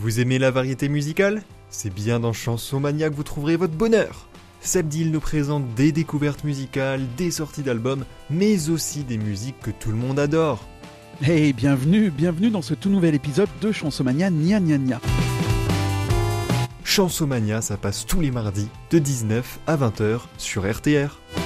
Vous aimez la variété musicale ? C'est bien dans Chansonmania que vous trouverez votre bonheur. Sabdil nous présente des découvertes musicales, des sorties d'albums, mais aussi des musiques que tout le monde adore. Hey, bienvenue dans ce tout nouvel épisode de Chansonmania Nya Nya Nya. Chansonmania, ça passe tous les mardis de 19 à 20h sur RTR.